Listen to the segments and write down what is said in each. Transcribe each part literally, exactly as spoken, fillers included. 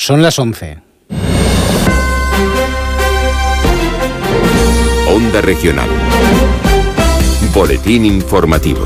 Son las once. Onda Regional. Boletín informativo.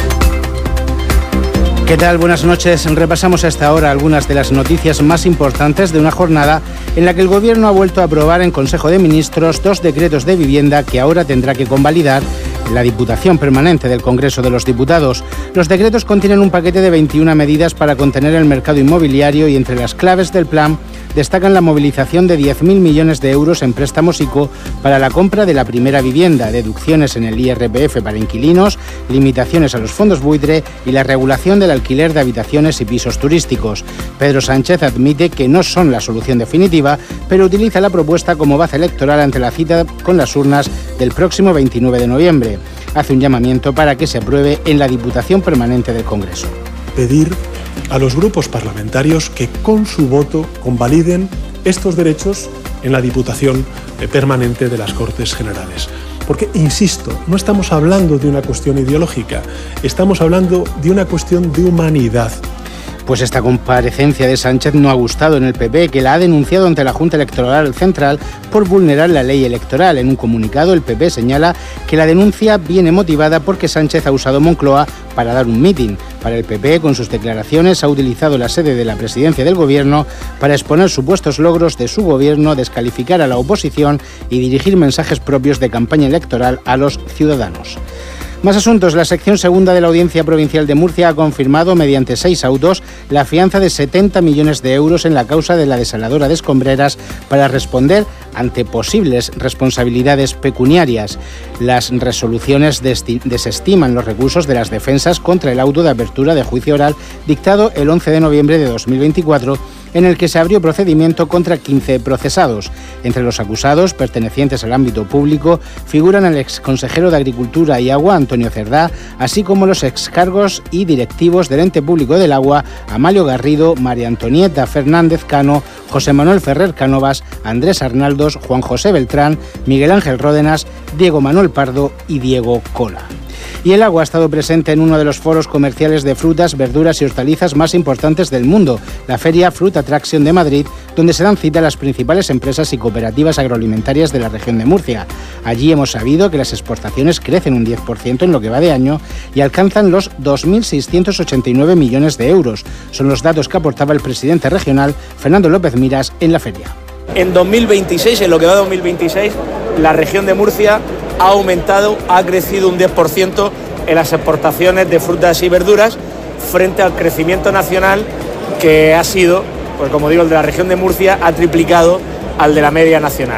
¿Qué tal? Buenas noches. Repasamos a esta hora algunas de las noticias más importantes de una jornada en la que el Gobierno ha vuelto a aprobar en Consejo de Ministros dos decretos de vivienda que ahora tendrá que convalidar la Diputación Permanente del Congreso de los Diputados. Los decretos contienen un paquete de veintiuna medidas para contener el mercado inmobiliario y entre las claves del plan destacan la movilización de diez mil millones de euros en préstamos ICO para la compra de la primera vivienda, deducciones en el I R P F para inquilinos, limitaciones a los fondos buitre y la regulación del alquiler de habitaciones y pisos turísticos. Pedro Sánchez admite que no son la solución definitiva, pero utiliza la propuesta como base electoral ante la cita con las urnas del próximo veintinueve de noviembre. Hace un llamamiento para que se apruebe en la Diputación Permanente del Congreso. Pedir a los grupos parlamentarios que con su voto convaliden estos derechos en la Diputación Permanente de las Cortes Generales. Porque, insisto, no estamos hablando de una cuestión ideológica, estamos hablando de una cuestión de humanidad. Pues esta comparecencia de Sánchez no ha gustado en el P P, que la ha denunciado ante la Junta Electoral Central por vulnerar la ley electoral. En un comunicado, el P P señala que la denuncia viene motivada porque Sánchez ha usado Moncloa para dar un mitin. Para el P P, con sus declaraciones, ha utilizado la sede de la presidencia del Gobierno para exponer supuestos logros de su Gobierno, descalificar a la oposición y dirigir mensajes propios de campaña electoral a los ciudadanos. Más asuntos. La sección segunda de la Audiencia Provincial de Murcia ha confirmado, mediante seis autos, la fianza de setenta millones de euros en la causa de la desaladora de Escombreras para responder ante posibles responsabilidades pecuniarias. Las resoluciones desestiman los recursos de las defensas contra el auto de apertura de juicio oral dictado el once de noviembre de dos mil veinticuatro, en el que se abrió procedimiento contra quince procesados. Entre los acusados, pertenecientes al ámbito público, figuran el exconsejero de Agricultura y Agua, Antonio Cerdá, así como los excargos y directivos del ente público del agua, Amalio Garrido, María Antonieta Fernández Cano, José Manuel Ferrer Cánovas, Andrés Arnaldos, Juan José Beltrán, Miguel Ángel Ródenas, Diego Manuel Pardo y Diego Cola. Y el agua ha estado presente en uno de los foros comerciales de frutas, verduras y hortalizas más importantes del mundo, la Feria Fruit Attraction de Madrid, donde se dan cita las principales empresas y cooperativas agroalimentarias de la región de Murcia. Allí hemos sabido que las exportaciones crecen un diez por ciento en lo que va de año y alcanzan los dos mil seiscientos ochenta y nueve millones de euros. Son los datos que aportaba el presidente regional, Fernando López Miras, en la feria. En dos mil veintiséis, en lo que va de dos mil veintiséis, la región de Murcia ha aumentado, ha crecido un diez por ciento en las exportaciones de frutas y verduras frente al crecimiento nacional que ha sido, pues como digo, el de la región de Murcia ha triplicado al de la media nacional.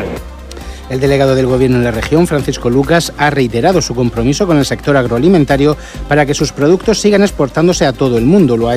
El delegado del Gobierno en la región, Francisco Lucas, ha reiterado su compromiso con el sector agroalimentario para que sus productos sigan exportándose a todo el mundo. Lo ha